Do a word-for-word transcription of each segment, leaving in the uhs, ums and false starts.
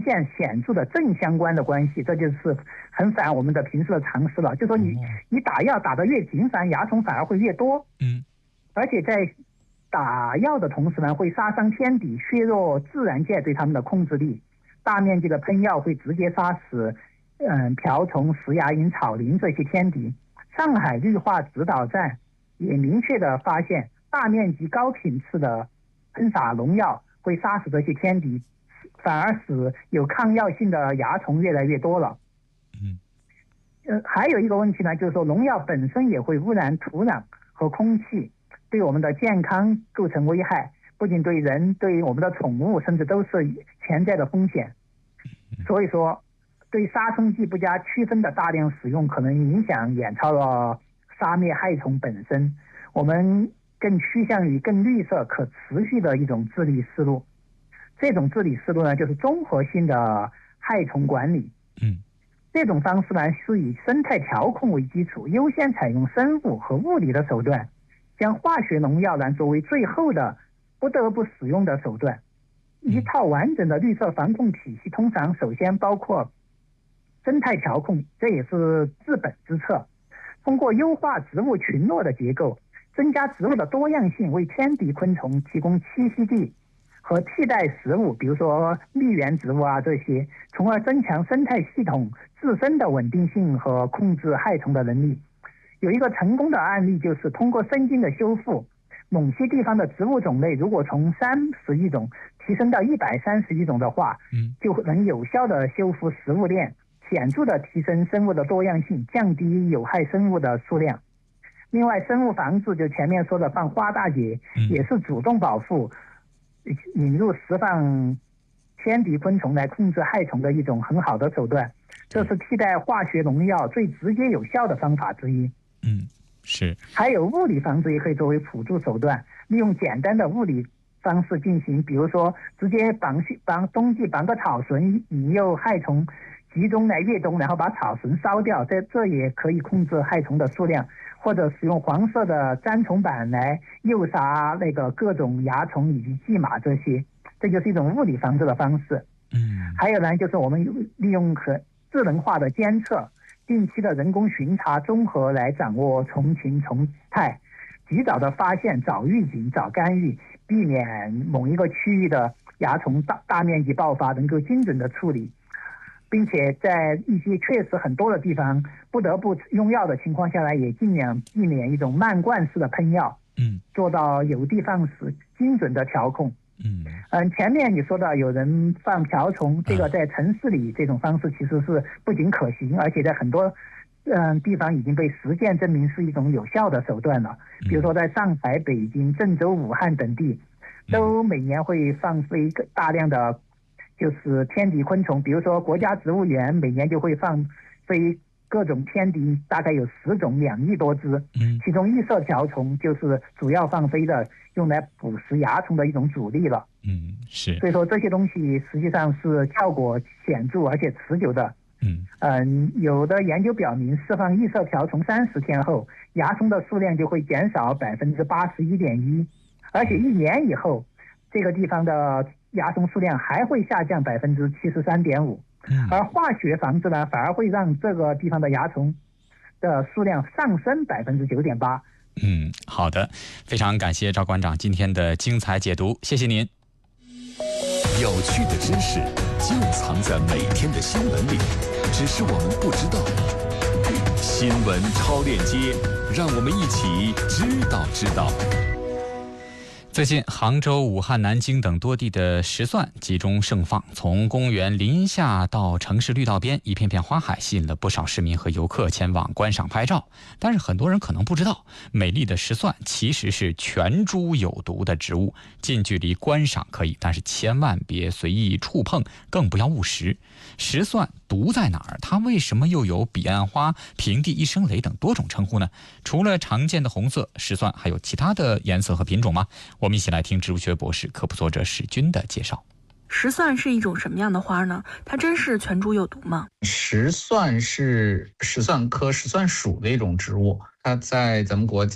现显著的正相关的关系，这就是很反我们的平时的常识了。就说你你打药打得越频繁，蚜虫反而会越多。 嗯，而且在打药的同时呢，会杀伤天敌，削弱自然界对它们的控制力。大面积的喷药会直接杀死嗯瓢虫、石牙蝇、草蛉这些天敌。上海绿化指导站也明确的发现，大面积高频次的喷洒农药会杀死这些天敌，反而使有抗药性的蚜虫越来越多了。 嗯， 呃，还有一个问题呢，就是说农药本身也会污染土壤和空气，对我们的健康构成危害，不仅对人，对我们的宠物，甚至都是潜在的风险。所以说，对杀虫剂不加区分的大量使用，可能影响远超了杀灭害虫本身。我们更趋向于更绿色、可持续的一种治理思路。这种治理思路呢，就是综合性的害虫管理。 嗯， 这种方式呢，是以生态调控为基础，优先采用生物和物理的手段，将化学农药呢作为最后的不得不使用的手段。一套完整的绿色防控体系，通常首先包括生态调控，这也是治本之策。通过优化植物群落的结构，增加植物的多样性，为天敌昆虫提供栖息地和替代食物，比如说蜜源植物啊这些，从而增强生态系统自身的稳定性和控制害虫的能力。有一个成功的案例，就是通过生境的修复，某些地方的植物种类如果从三十亿种提升到一百三十亿种的话， 嗯， 就能有效的修复食物链，显著的提升生物的多样性，降低有害生物的数量。另外，生物防治就前面说的放花大姐，也是主动保护、引入释放天敌昆虫来控制害虫的一种很好的手段。这是替代化学农药最直接有效的方法之一。 嗯，是。还有物理防治也可以作为辅助手段，利用简单的物理方式进行，比如说直接绑绑冬季绑个草绳，引诱害虫集中来越冬，然后把草绳烧掉，这这也可以控制害虫的数量。或者使用黄色的粘虫板来诱杀那个各种蚜虫以及蓟马这些，这就是一种物理防治的方式。 嗯， 还有呢，就是我们利用和智能化的监测、定期的人工巡查综合来掌握虫情虫态，及早的发现、早预警、早干预，避免某一个区域的蚜虫大大面积爆发，能够精准的处理。并且在一些确实很多的地方不得不用药的情况下来，也尽量避免一种漫灌式的喷药， 嗯， 做到有的放矢，精准的调控。 嗯嗯，前面你说到有人放瓢虫，这个在城市里这种方式其实是不仅可行，而且在很多嗯地方已经被实践证明是一种有效的手段了。比如说在上海、北京、郑州、武汉等地，都每年会放飞大量的就是天敌昆虫，比如说国家植物园每年就会放飞各种天敌，大概有十种，两亿多只。 嗯， 其中异色瓢虫就是主要放飞的，用来捕食蚜虫的一种主力了。 嗯，是。 所以说这些东西实际上是效果显著而且持久的。 嗯嗯，有的研究表明，释放异色瓢虫三十天后，蚜虫的数量就会减少百分之八十一点一，而且一年以后，这个地方的蚜虫数量还会下降百分之七十三点五，而化学防治呢，反而会让这个地方的蚜虫的数量上升百分之九点八。 嗯，好的，非常感谢赵馆长今天的精彩解读，谢谢您。 有趣的知识就藏在每天的新闻里，只是我们不知道。新闻超链接，让我们一起知道知道。 最近，杭州、武汉、南京等多地的石蒜集中盛放，从公园林下到城市绿道边，一片片花海吸引了不少市民和游客前往观赏拍照。但是很多人可能不知道，美丽的石蒜其实是全株有毒的植物，近距离观赏可以，但是千万别随意触碰，更不要误食。石蒜毒在哪儿？它为什么又有彼岸花、平地一声雷等多种称呼呢？除了常见的红色，石蒜还有其他的颜色和品种吗？我们一起来听植物学博士、科普作者史军的介绍。 石蒜是一种什么样的花呢？它真是全株有毒吗？ 石蒜是石蒜科石蒜属的一种植物，它在咱们国家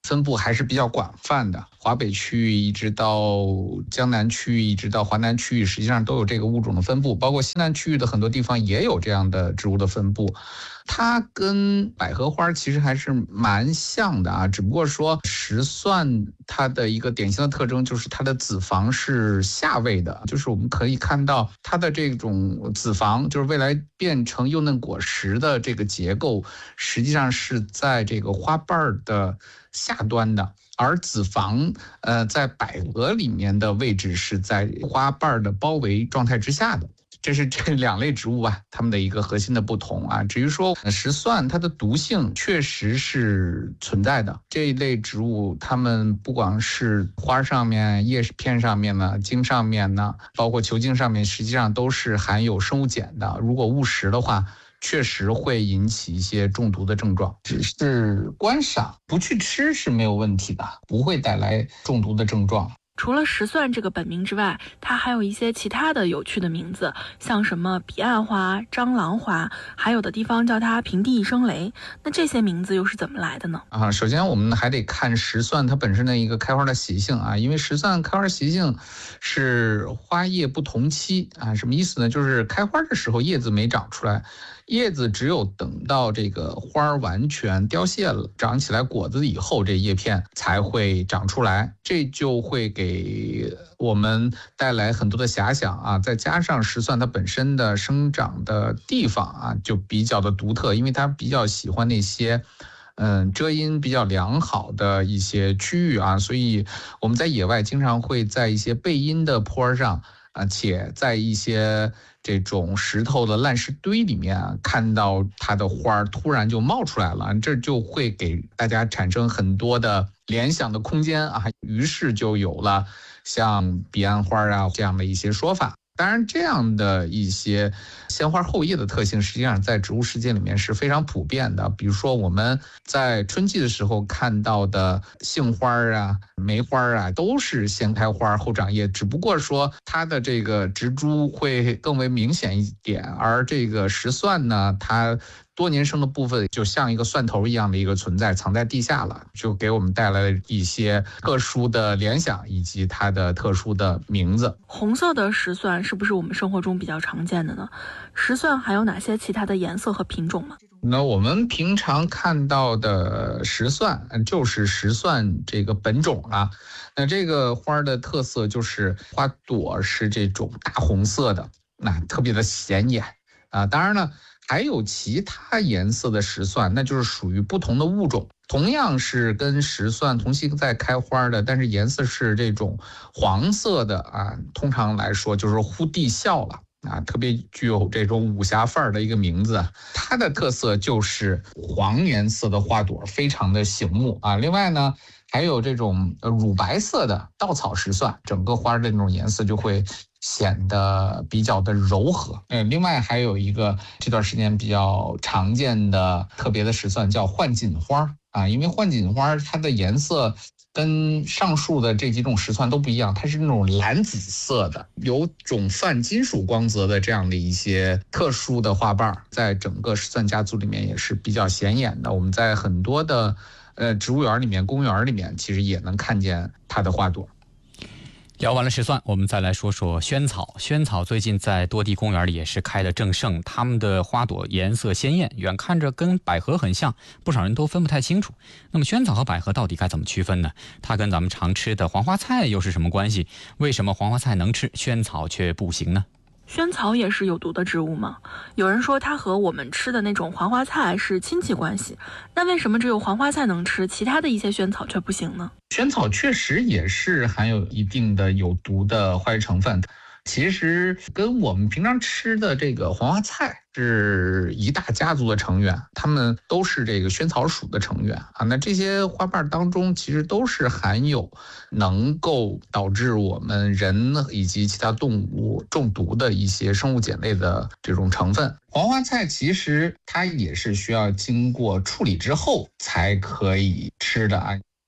分布还是比较广泛的，华北区域一直到江南区域，一直到华南区域，实际上都有这个物种的分布，包括西南区域的很多地方也有这样的植物的分布。它跟百合花其实还是蛮像的啊，只不过说石蒜它的一个典型的特征就是它的子房是下位的，就是我们可以看到它的这种子房，就是未来变成幼嫩果实的这个结构，实际上是在这个花瓣的下端的。而子房，呃，在百合里面的位置是在花瓣的包围状态之下的。这是这两类植物啊，它们的一个核心的不同啊。至于说石蒜，它的毒性确实是存在的。这一类植物，它们不光是花上面、叶片上面呢、茎上面呢，包括球茎上面，实际上都是含有生物碱的。如果误食的话，确实会引起一些中毒的症状，只是观赏，不去吃是没有问题的，不会带来中毒的症状。 除了石蒜这个本名之外，它还有一些其他的有趣的名字，像什么彼岸花、蟑螂花，还有的地方叫它平地一声雷。那这些名字又是怎么来的呢？ 啊，首先我们还得看石蒜它本身的一个开花的习性啊，因为石蒜开花习性是花叶不同期啊，什么意思呢？就是开花的时候叶子没长出来。叶子只有等到这个花完全凋谢了，长起来果子以后，这叶片才会长出来，这就会给我们带来很多的遐想啊。再加上石蒜它本身的生长的地方啊，就比较的独特，因为它比较喜欢那些嗯，遮阴比较良好的一些区域啊，所以我们在野外经常会在一些背阴的坡上啊，且在一些这种石头的烂石堆里面啊，看到它的花突然就冒出来了，这就会给大家产生很多的联想的空间啊，于是就有了像彼岸花啊这样的一些说法。当然，这样的一些先花后叶的特性，实际上在植物世界里面是非常普遍的。比如说，我们在春季的时候看到的杏花啊、梅花啊，都是先开花后长叶，只不过说它的这个植株会更为明显一点，而这个石蒜呢，它多年生的部分就像一个蒜头一样的一个存在，藏在地下了，就给我们带来了一些特殊的联想以及它的特殊的名字。 红色的石蒜是不是我们生活中比较常见的呢？石蒜还有哪些其他的颜色和品种吗？ 那我们平常看到的石蒜就是石蒜这个本种啊。那这个花的特色就是花朵是这种大红色的，那特别的显眼啊。当然呢，还有其他颜色的石蒜，那就是属于不同的物种，同样是跟石蒜同期在开花的，但是颜色是这种黄色的啊，通常来说就是呼地笑了啊，特别具有这种武侠范儿的一个名字。它的特色就是黄颜色的花朵非常的醒目啊。另外呢，还有这种乳白色的稻草石蒜，整个花的那种颜色就会显得比较的柔和。嗯，另外还有一个这段时间比较常见的特别的石蒜叫幻锦花啊，因为幻锦花它的颜色跟上述的这几种石蒜都不一样，它是那种蓝紫色的，有种泛金属光泽的这样的一些特殊的花瓣，在整个石蒜家族里面也是比较显眼的。我们在很多的呃植物园里面、公园里面，其实也能看见它的花朵。 聊完了石蒜，我们再来说说萱草。萱草最近在多地公园里也是开得正盛，它们的花朵颜色鲜艳，远看着跟百合很像，不少人都分不太清楚。那么萱草和百合到底该怎么区分呢？它跟咱们常吃的黄花菜又是什么关系？为什么黄花菜能吃，萱草却不行呢？ 萱草也是有毒的植物吗？有人说它和我们吃的那种黄花菜是亲戚关系，那为什么只有黄花菜能吃，其他的一些萱草却不行呢？ 萱草确实也是含有一定的有毒的化学成分，其实跟我们平常吃的这个黄花菜是一大家族的成员，它们都是这个萱草属的成员啊。那这些花瓣当中其实都是含有能够导致我们人以及其他动物中毒的一些生物碱类的这种成分。黄花菜其实它也是需要经过处理之后才可以吃的啊。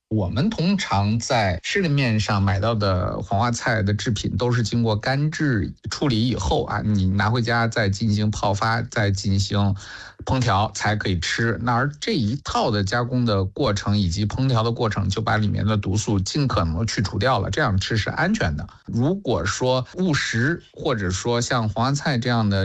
我们通常在市面上买到的黄花菜的制品都是经过干制处理以后啊，你拿回家再进行泡发，再进行烹调才可以吃。那而这一套的加工的过程以及烹调的过程，就把里面的毒素尽可能去除掉了，这样吃是安全的。如果说误食或者说像黄花菜这样的